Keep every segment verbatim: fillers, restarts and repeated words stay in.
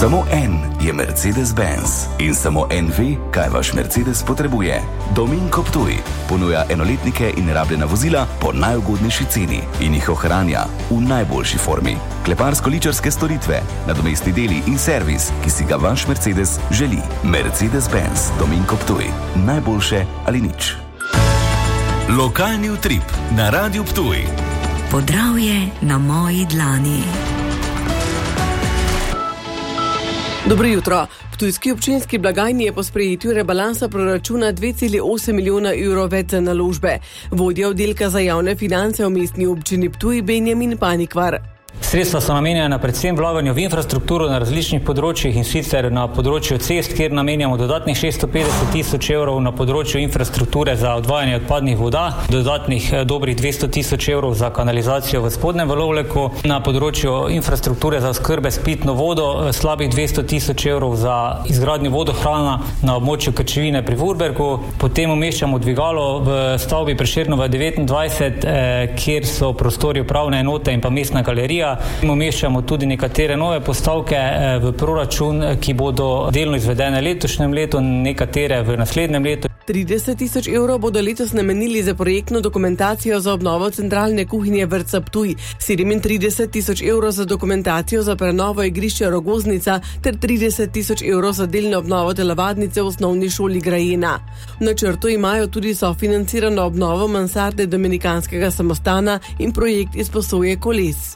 Samo en je Mercedes-Benz in samo en ve, kaj vaš Mercedes potrebuje. Dominko Ptuj ponuja enoletnike in rabljena vozila po najugodnejši ceni in jih ohranja v najboljši formi. Kleparsko-ličarske storitve, nadomestni deli in servis, ki si ga vaš Mercedes želi. Mercedes-Benz Dominko Ptuj. Najboljše ali nič. Lokalni utrip na Radiu Ptuj. Podravje na moji dlani. Dobro jutro. Ptujski občinski blagajni je po sprejetju rebalansa proračuna dve celi osem milijona evrov več za naložbe. Vodja oddelka za javne finance v mestni občini Ptuj Benjamin Panikvar. Sredstva so namenjena predvsem vlaganju v infrastrukturo na različnih področjih in sicer na področju cest, kjer namenjamo dodatnih šeststo petdeset tisoč evrov, na področju infrastrukture za odvajanje odpadnih voda, dodatnih dobrih dvesto tisoč evrov za kanalizacijo v spodnjem Valovleku, na področju infrastrukture za oskrbe s pitno vodo slabih dvesto tisoč evrov za izgradnjo vodohrana na območju Krčevine pri Vurbergu, potem umeščamo dvigalo v stavbi Prešernova devetindvajset, eh, kjer so prostori upravne enote in pa mestna galerija. Umeščamo tudi nekatere nove postavke v proračun, ki bodo delno izvedene letošnjem letu, nekatere v naslednjem letu. trideset tisoč evrov bodo letos namenili za projektno dokumentacijo za obnovo centralne kuhinje vrtca Ptuj, sedemintrideset tisoč evrov za dokumentacijo za prenovo igrišča Rogoznica ter trideset tisoč evrov za delno obnovo telovadnice v osnovni šoli Grajena. V načrtu imajo tudi sofinancirano obnovo mansarde dominikanskega samostana in projekt izposoje koles.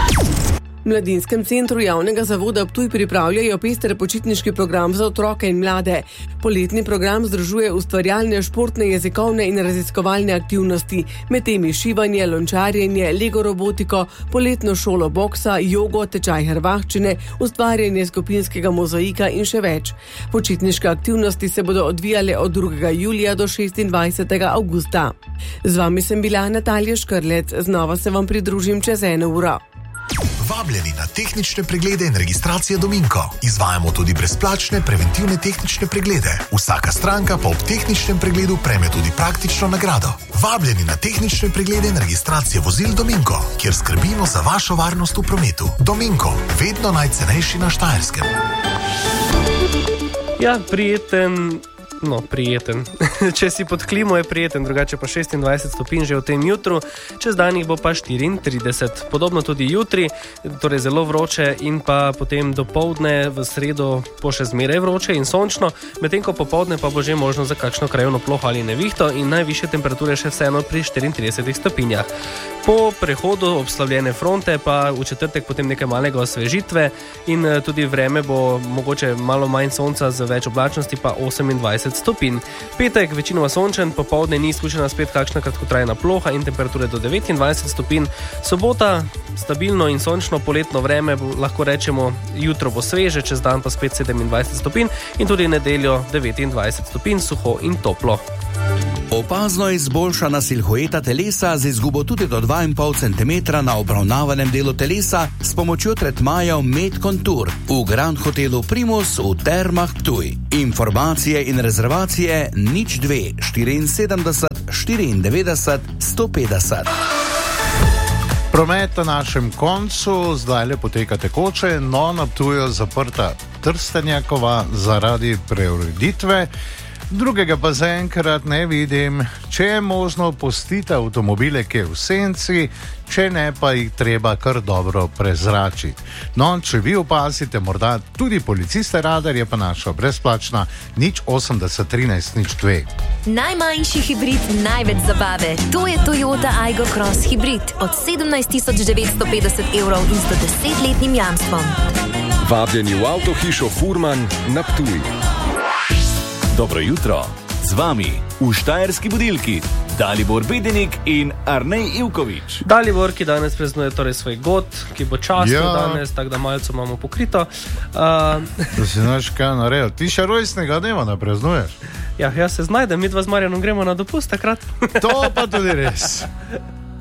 V Mladinskem centru javnega zavoda Ptuj pripravljajo pester počitniški program za otroke in mlade. Poletni program združuje ustvarjalne, športne, jezikovne in raziskovalne aktivnosti, med temi šivanje, lončarjenje, lego robotiko, poletno šolo boksa, jogo, tečaj hrvaščine, ustvarjanje skupinskega mozaika in še več. Počitniške aktivnosti se bodo odvijale od drugega julija do šestindvajsetega avgusta. Z vami sem bila Natalija Škrlec, znova se vam pridružim čez eno uro. Vabljeni na tehnične preglede in registracije Dominko. Izvajamo tudi brezplačne preventivne tehnične preglede. Vsaka stranka pa ob tehničnem pregledu prejme tudi praktično nagrado. Vabljeni na tehnične preglede in registracije vozil Dominko, kjer skrbimo za vašo varnost v prometu. Dominko, vedno najcenejši na Štajerskem. Ja, prijeten... No, prijeten. Če si pod klimo, je prijeten, drugače pa šestindvajset stopinj že v tem jutru, čez danih bo pa štiriintrideset. Podobno tudi jutri, torej zelo vroče in pa potem dopoldne v sredo bo še zmeraj vroče in sončno, medtem ko popoldne pa bo že možno za kakšno krajevno ploho ali nevihto in najvišje temperature še vseeno pri štiriintridesetih stopinjah. Po prehodu obslavljene fronte pa v četrtek potem nekaj malega osvežitve in tudi vreme bo mogoče malo manj sonca z več oblačnosti pa osemindvajset stopinj. Petek večinoma sončen, popoldne ni izključena spet kakšna kratkotrajna ploha in temperature do devetindvajset stopinj. Sobota stabilno in sončno poletno vreme, lahko rečemo, jutro bo sveže, čez dan pa spet sedemindvajset stopinj in tudi nedeljo devetindvajset stopinj, suho in toplo. Opazno izboljšana silhueta telesa z izgubo tudi do dva in pol centimetra na obravnavanem delu telesa s pomočjo tretmajev Med Contour v Grand Hotelu Primus v Termah Ptuj. Informacije in rezervacije nič dve štiriinsedemdeset štiriindevetdeset sto petdeset. Promet na našem koncu zdaj le poteka tekoče, no na Ptuju zaprta Trstenjakova zaradi preureditve. Drugega pa zaenkrat ne vidim. Če je možno, pustite avtomobile kje v senci, če ne pa jih treba kar dobro prezračiti. No, če vi opazite morda tudi policiste radar, je pa naša brezplačna nič osemdeset trinajst nič dve. Najmanjši hibrid, največ zabave. To je Toyota Aygo Cross Hybrid od sedemnajst tisoč devetsto petdeset evrov in sto desetletnim jamstvom. Vabljeni v avtohišo Furman na Ptuj. Dobro jutro, z vami v Štajerski budilki Dalibor Bedenik in Arnej Ivković. Dalibor, ki danes praznuje torej svoj god, ki bo častil Ja. danes, tako da malce imamo pokrito. Uh, Da si znaš kaj naredil. Ti še rojstnega dneva ne praznuješ. ja, jaz se znajdem, mi dva z Marjanom gremo na dopust takrat. To pa tudi res.